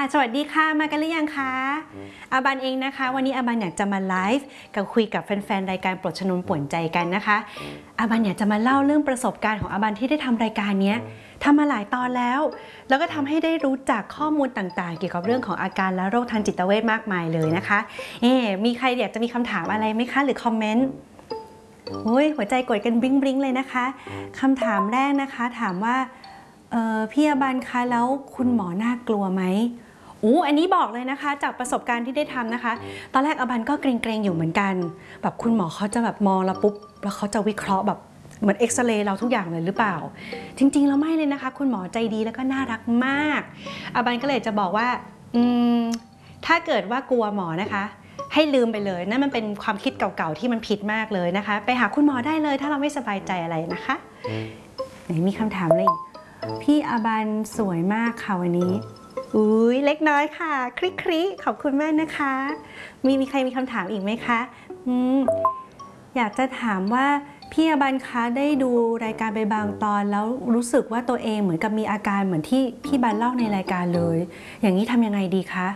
สวัสดีค่ะมากันหรือยังคะอาบันเองนะคะวันนี้อาบันอยากจะมาไลฟ์กับคุยกับแฟนๆรายการปลดชนวนป่วนใจกันนะคะอาบันอยากจะมาเล่าเรื่องประสบการณ์ของอาบันที่ได้ทำรายการนี้ทำมาหลายตอนแล้วก็ทำให้ได้รู้จักข้อมูลต่างๆเกี่ยวกับเรื่องของอาการและโรคทางจิตเวชมากมายเลยนะคะมีใครอยากจะมีคำถามอะไรไหมคะหรือคอมเมนต์หัวใจกดกันบริ้งเลยนะคะคำถามแรกนะคะถามว่าพี่อาบันคะแล้วคุณหมอน่ากลัวไหมอันนี้บอกเลยนะคะจากประสบการณ์ที่ได้ทำนะคะตอนแรกอาบันก็เกรงๆอยู่เหมือนกันแบบคุณหมอเขาจะแบบมองเราปุ๊บแล้วเขาจะวิเคราะห์แบบเหมือนเอ็กซเรย์เราทุกอย่างเลยหรือเปล่าจริงๆแล้วไม่เลยนะคะคุณหมอใจดีแล้วก็น่ารักมากอาบันก็เลยจะบอกว่าถ้าเกิดว่ากลัวหมอนะคะให้ลืมไปเลยนั่นมันเป็นความคิดเก่าๆที่มันผิดมากเลยนะคะไปหาคุณหมอได้เลยถ้าเราไม่สบายใจอะไรนะคะไหนมีคำถามอะไรพี่อาบันสวยมากค่ะวันนี้เล็กน้อยค่ะคลิขอบคุณมากนะคะมีใครมีคำถามอีกไหมคะอยากจะถามว่าพี่อาบันคะได้ดูรายการไปบางตอนแล้วรู้สึกว่าตัวเองเหมือนกับมีอาการเหมือนที่พี่บันเล่าในรายการเลยอย่างนี้ทำยังไงดีคะ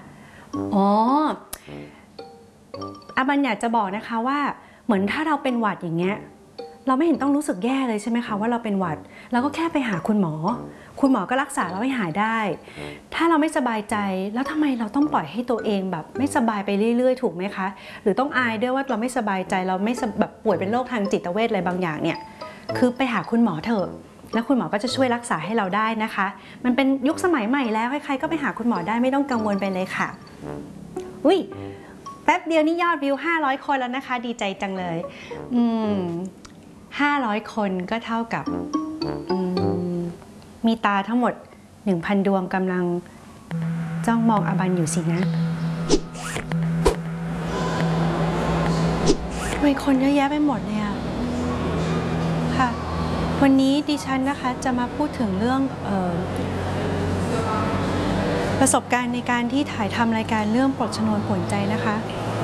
อาบันอยากจะบอกนะคะว่าเหมือนถ้าเราเป็นหวัดอย่างเงี้ยเราไม่เห็นต้องรู้สึกแย่เลยใช่ไหมคะว่าเราเป็นหวัดเราก็แค่ไปหาคุณหมอก็รักษาเราให้หายได้ถ้าเราไม่สบายใจแล้วทำไมเราต้องปล่อยให้ตัวเองแบบไม่สบายไปเรื่อยๆถูกไหมคะหรือต้องอายด้วยว่าเราไม่สบายใจเราไม่แบบป่วยเป็นโรคทางจิตเวชอะไรบางอย่างเนี่ยคือไปหาคุณหมอเถอะแล้วคุณหมอก็จะช่วยรักษาให้เราได้นะคะมันเป็นยุคสมัยใหม่แล้วใครๆก็ไปหาคุณหมอได้ไม่ต้องกังวลไปเลยค่ะแป๊บเดียวนี่ยอดวิว500 คนแล้วนะคะดีใจจังเลย500 คนก็เท่ากับมีตาทั้งหมด 1,000 ดวงกำลังจ้องมองอาบันอยู่สินะทำไมคนเยอะแยะไปหมดเลยอะค่ะวันนี้ดิฉันนะคะจะมาพูดถึงเรื่องประสบการณ์ในการที่ถ่ายทำรายการเรื่องปลดชนวนป่วนใจนะคะ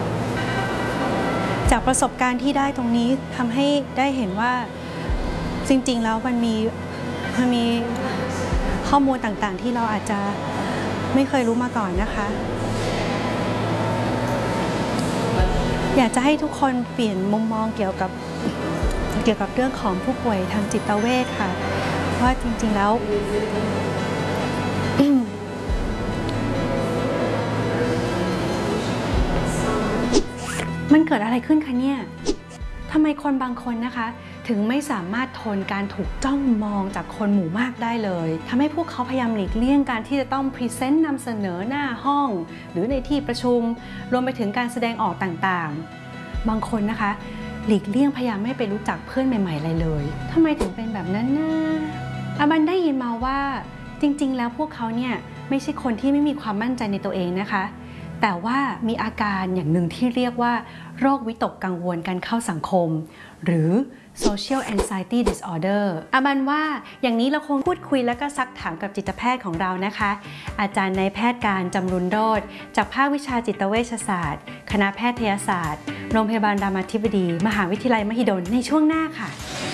จากประสบการณ์ที่ได้ตรงนี้ทำให้ได้เห็นว่าจริงๆแล้วมันมีข้อมูลต่างๆที่เราอาจจะไม่เคยรู้มาก่อนนะคะอยากจะให้ทุกคนเปลี่ยนมุมมองเกี่ยวกับเรื่องของผู้ป่วยทางจิตเวชค่ะว่าจริงๆแล้วมันเกิดอะไรขึ้นคะเนี่ยทำไมคนบางคนนะคะถึงไม่สามารถทนการถูกจ้องมองจากคนหมู่มากได้เลยทำให้พวกเขาพยายามหลีกเลี่ยงการที่จะต้องพรีเซนต์นำเสนอหน้าห้องหรือในที่ประชุมรวมไปถึงการแสดงออกต่างๆบางคนนะคะหลีกเลี่ยงพยายามไม่ไปรู้จักเพื่อนใหม่ๆอะไรเลยทำไมถึงเป็นแบบนั้นนะอาบันได้ยินมาว่าจริงๆแล้วพวกเขาเนี่ยไม่ใช่คนที่ไม่มีความมั่นใจในตัวเองนะคะแต่ว่ามีอาการอย่างหนึ่งที่เรียกว่าโรควิตกกังวลการเข้าสังคมหรือ social anxiety disorder อาบันว่าอย่างนี้เราคงพูดคุยแล้วก็ซักถามกับจิตแพทย์ของเรานะคะอาจารย์นายแพทย์การจำรุนโรจน์จากภาควิชาจิตเวชศาสตร์คณะแพทยศาสตร์โรงพยาบาลรามาธิบดีมหาวิทยาลัยมหิดลในช่วงหน้าค่ะ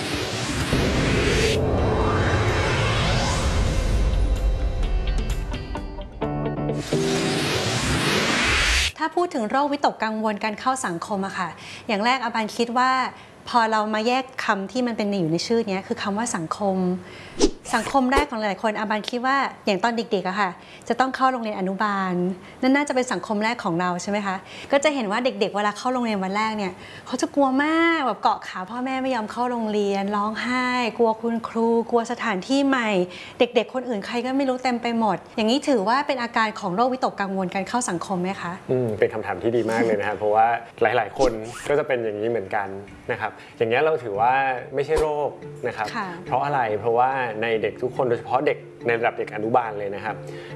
ถ้าพูดถึงโรควิตกกังวลการเข้าสังคมอะค่ะอย่างแรกอาบันคิดว่าพอเรามาแยกคำที่มันเป็นอยู่ในชื่อนี้คือคำว่าสังคมแรกของหลายๆคนอาบันคิดว่าอย่างตอนเด็กๆอะค่ะจะต้องเข้าโรงเรียนอนุบาลนั่นน่าจะเป็นสังคมแรกของเราใช่ไหมคะก็จะเห็นว่าเด็กๆเวลาเข้าโรงเรียนวันแรกเนี่ยเขาจะกลัวมากแบบเกาะขาพ่อแม่ไม่ยอมเข้าโรงเรียนร้องไห้กลัวคุณครูกลัวสถานที่ใหม่เด็กๆคนอื่นใครก็ไม่รู้เต็มไปหมดอย่างนี้ถือว่าเป็นอาการของโรควิตกกังวลการเข้าสังคมไหมคะเป็นคำถามที่ดีมากเลยนะครับเพราะว่าหลายๆคนก็จะเป็นอย่างนี้เหมือนกันนะครับอย่างนี้เราถือว่าไม่ใช่โรคนะครับเพราะอะไรเพราะว่าในเด็กทุกคนโดยเฉพาะเด็กในระดับเด็กอนุบาลเลยนะครับ